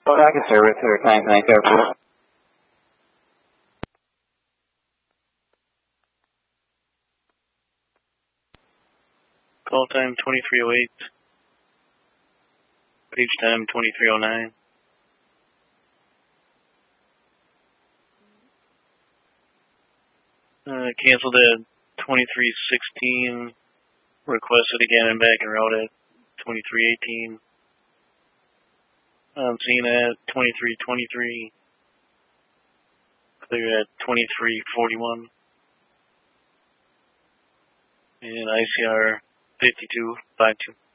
Rocket service here, Tank 9 Airport. Call time 2308. Reach time 2309. Canceled at 2316. Requested again and back and route at 2318. Seen at 2323. Clear at 2341. And ICR 5252.